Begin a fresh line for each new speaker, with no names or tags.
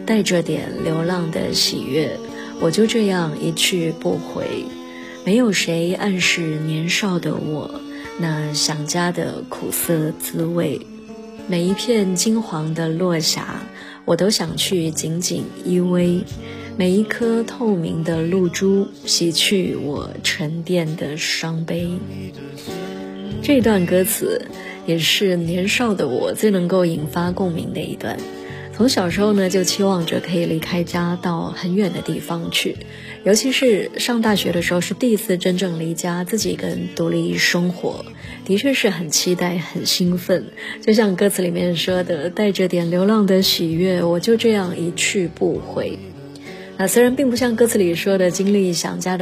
带着点流浪的喜悦，我就这样一去不回。没有谁暗示年少的我那想家的苦涩滋味。每一片金黄的落霞，我都想去紧紧依偎。每一颗透明的露珠，洗去我沉淀的伤悲。这段歌词也是年少的我最能够引发共鸣的一段。从小时候呢，就期望着可以离开家到很远的地方去，尤其是上大学的时候，是第一次真正离家，自己一个人独立生活，的确是很期待很兴奋。就像歌词里面说的，带着点流浪的喜悦，我就这样一去不回。那虽然并不像歌词里说的经历想家的